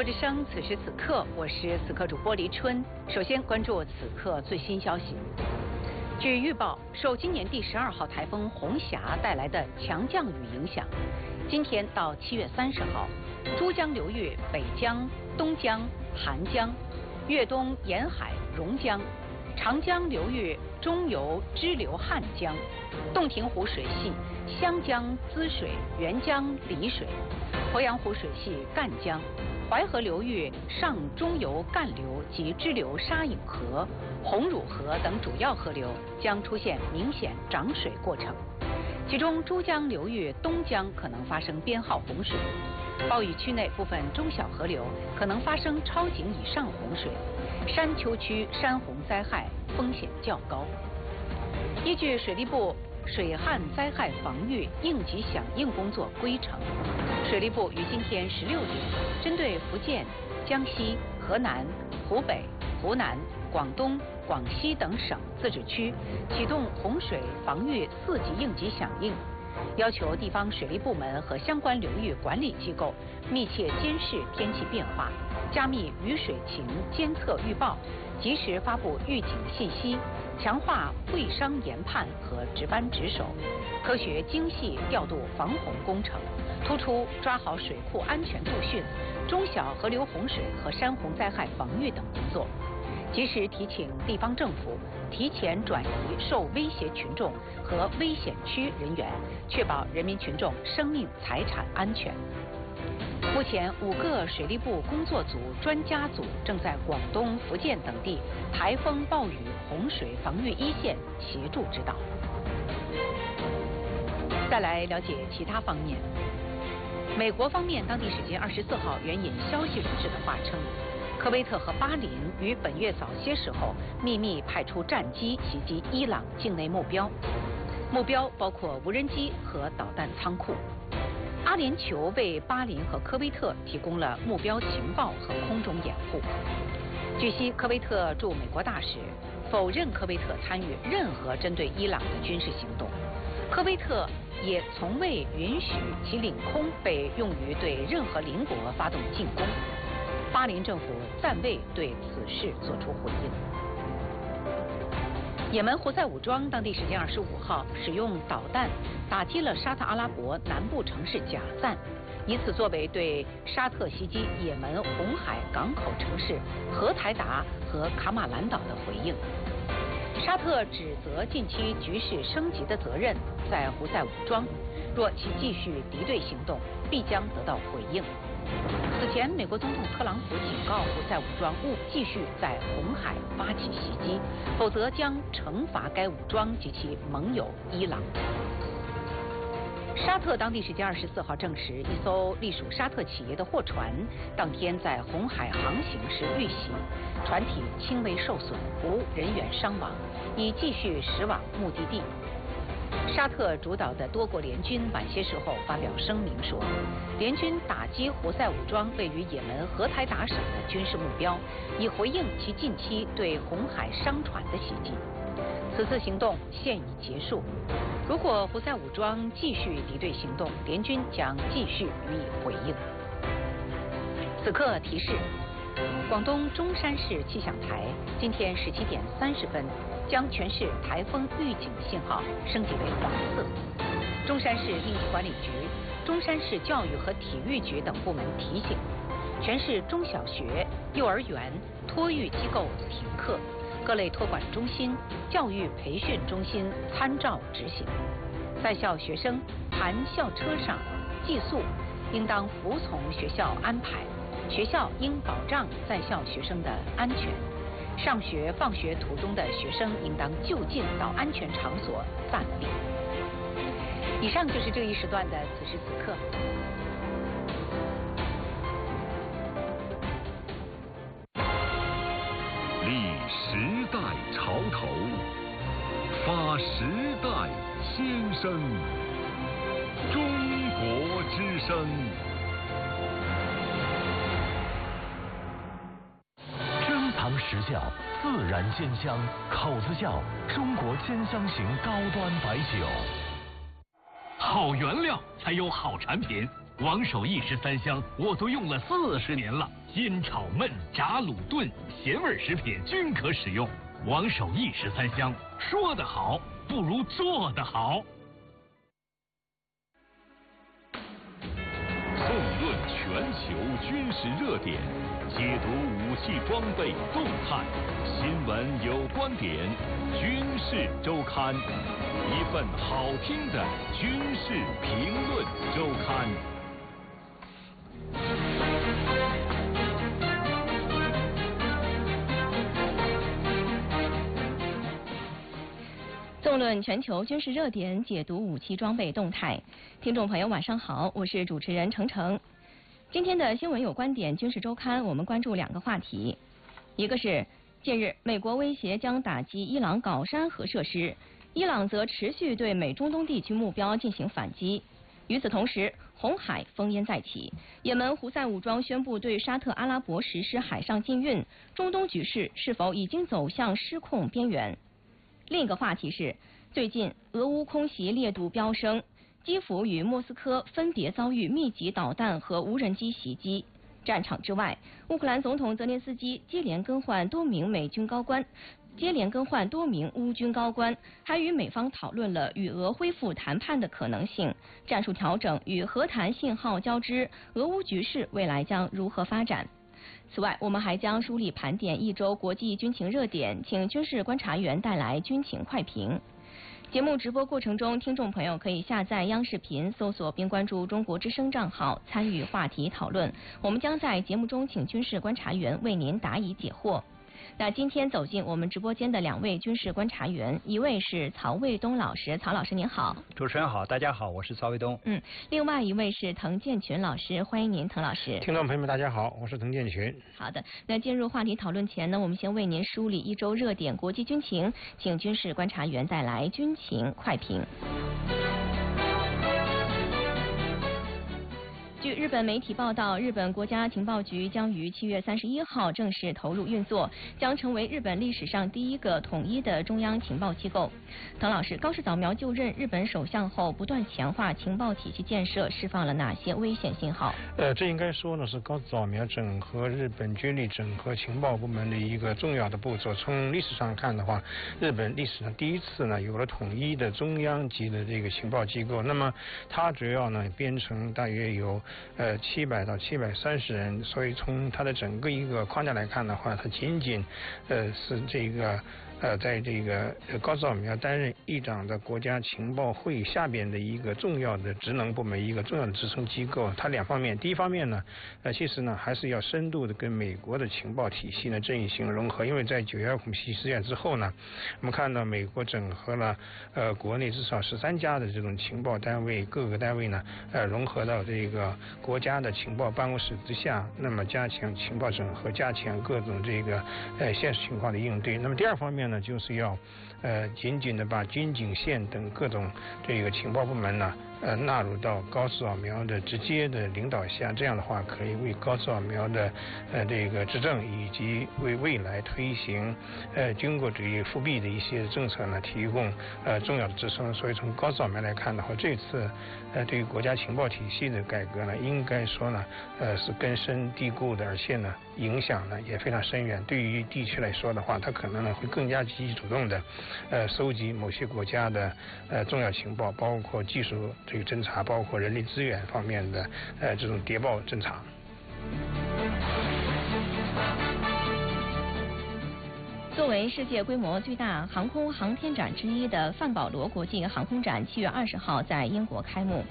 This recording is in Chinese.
国之声，此时此刻，我是此刻主播黎春。首先关注此刻最新消息。据预报，受今年第12号台风红霞带来的强降雨影响，今天到7月30号，珠江流域北江、东江、韩江、粤东沿海榕江、长江流域中游支流汉江、洞庭湖水系湘江滋水、沅江漓水、鄱阳湖水系赣江、淮河流域上中游干流及支流沙隐河、红乳河等主要河流将出现明显涨水过程，其中珠江流域东江可能发生编号洪水，暴雨区内部分中小河流可能发生超警以上洪水，山丘区山洪灾害风险较高。依据水利部水旱灾害防御应急响应工作规程，水利部于今天16点，针对福建、江西、河南、湖北、湖南、广东、广西等省自治区启动洪水防御4级应急响应，要求地方水利部门和相关流域管理机构密切监视天气变化，加密雨水情监测预报，及时发布预警信息，强化会商研判和值班值守，科学精细调度防洪工程，突出抓好水库安全度汛、中小河流洪水和山洪灾害防御等工作，及时提请地方政府提前转移受威胁群众和危险区人员，确保人民群众生命财产安全。目前5个水利部工作组、专家组正在广东、福建等地台风、暴雨、洪水防御一线协助指导。再来了解其他方面。美国方面当地时间24号援引消息人士的话称，科威特和巴林于本月早些时候秘密派出战机袭击伊朗境内目标，目标包括无人机和导弹仓库。阿联酋为巴林和科威特提供了目标情报和空中掩护。据悉，科威特驻美国大使否认科威特参与任何针对伊朗的军事行动，科威特也从未允许其领空被用于对任何邻国发动进攻。巴林政府暂未对此事作出回应。也门胡塞武装当地时间25号使用导弹打击了沙特阿拉伯南部城市贾赞，以此作为对沙特袭击也门红海港口城市荷台达和卡马兰岛的回应。沙特指责近期局势升级的责任在胡塞武装，若其继续敌对行动，必将得到回应。此前，美国总统特朗普警告胡塞武装勿继续在红海发起袭击，否则将惩罚该武装及其盟友伊朗。沙特当地时间24号证实，一艘隶属沙特企业的货船当天在红海航行时遇袭，船体轻微受损，无人员伤亡，已继续驶往目的地。沙特主导的多国联军晚些时候发表声明说，联军打击胡塞武装位于也门荷台达省的军事目标，以回应其近期对红海商船的袭击。此次行动现已结束。如果胡塞武装继续敌对行动，联军将继续予以回应。此刻提示：广东中山市气象台今天17点30分将全市台风预警信号升级为黄色。中山市应急管理局、中山市教育和体育局等部门提醒，全市中小学、幼儿园、托育机构停课，各类托管中心、教育培训中心参照执行。在校学生含校车上寄宿，应当服从学校安排，学校应保障在校学生的安全。上学放学途中的学生应当就近到安全场所暂避。以上就是这一时段的此时此刻。 立时代潮头，发时代先声。中国之声。珍藏实效，自然鲜香，口子窖中国鲜香型高端白酒。好原料才有好产品， 王守义13香我都用了40年了，煎炒焖炸卤炖咸味食品均可使用。王守义13香，说得好不如做得好。纵论全球军事热点，解读武器装备动态，新闻有观点，军事周刊，一份好听的军事评论周刊。 纵论全球军事热点，解读武器装备动态。听众朋友晚上好，我是主持人程程。今天的新闻有观点军事周刊，我们关注2个话题，一个是近日美国威胁将打击伊朗镐山核设施，伊朗则持续对美中东地区目标进行反击。与此同时，红海烽烟再起，也门胡塞武装宣布对沙特阿拉伯实施海上禁运，中东局势是否已经走向失控边缘？另一个话题是，最近俄乌空袭烈度飙升，基辅与莫斯科分别遭遇密集导弹和无人机袭击。战场之外，乌克兰总统泽连斯基接连更换多名乌军高官，还与美方讨论了与俄恢复谈判的可能性、战术调整与和谈信号交织，俄乌局势未来将如何发展？此外，我们还将梳理盘点一周国际军情热点，请军事观察员带来军情快评。节目直播过程中，听众朋友可以下载央视频，搜索并关注中国之声账号，参与话题讨论。我们将在节目中请军事观察员为您答疑解惑。那今天走进我们直播间的2位军事观察员，一位是曹卫东老师，曹老师您好。 主持人好，大家好，我是曹卫东。 另外一位是滕建群老师，欢迎您，滕老师。 听众朋友们大家好，我是滕建群。 好的，那进入话题讨论前呢，我们先为您梳理一周热点国际军情，请军事观察员带来军情快评。据日本媒体报道，日本国家情报局将于7月31号正式投入运作，将成为日本历史上第一个统一的中央情报机构。滕老师，高市早苗就任日本首相后，不断强化情报体系建设，释放了哪些危险信号？ 这应该说呢是高市早苗整合日本军力、整合情报部门的一个重要的步骤。从历史上看的话，日本历史上第一次呢有了统一的中央级的这个情报机构。那么它主要呢编成大约有700到730人，所以从它的整个一个框架来看的话，它仅仅是这个在这个高市早苗担任议长的国家情报会议下边的一个重要的职能部门，一个重要的支撑机构。它2方面，第一方面呢，其实呢还是要深度的跟美国的情报体系呢阵型融合，因为在9·11恐袭事件之后呢，我们看到美国整合了国内至少13家的这种情报单位，各个单位呢融合到这个国家的情报办公室之下，那么加强情报整合，加强各种这个现实情况的应对。那么第2方面呢，就是要紧紧的把军警线等各种这个情报部门呢纳入到高市早苗的直接的领导下，这样的话可以为高市早苗的这个执政以及为未来推行军国主义复辟的一些政策呢提供重要的支撑。所以从高市早苗来看的话，这次对于国家情报体系的改革呢，应该说呢是根深蒂固的，而且呢影响呢也非常深远。对于地区来说的话，它可能呢会更加积极主动的收集某些国家的重要情报，包括技术这个侦查，包括人力资源方面的这种谍报侦查。 作为世界规模最大航空航天展之一的范保罗国际航空展7月20号在英国开幕。